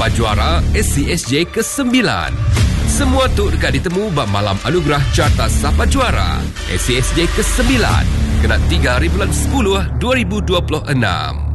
Sapa Juara SCSJ ke-9. Semua tu dekat ditemu bab malam anugerah Carta Sapa Juara SCSJ ke-9 kena 3 bulan 10 2026.